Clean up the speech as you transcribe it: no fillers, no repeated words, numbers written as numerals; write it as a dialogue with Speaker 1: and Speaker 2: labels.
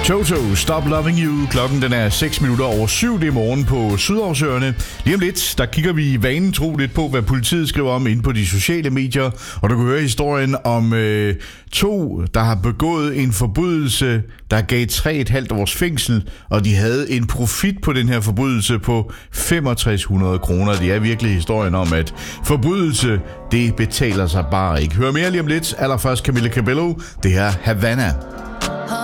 Speaker 1: Toto, Stop Loving You. Klokken den er 6 minutter over 7. Det er morgen på Sydhavsøerne. Lige om lidt, der kigger vi vanen tro lidt på, hvad politiet skriver om inde på de sociale medier. Og du kan høre historien om to, der har begået en forbrydelse, der gav 3,5 års fængsel. Og de havde en profit på den her forbrydelse på 6500 kroner. Det er virkelig historien om, at forbrydelse, det betaler sig bare ikke. Hør mere lige om lidt. Allerførst Camilla Cabello. Det her Havana.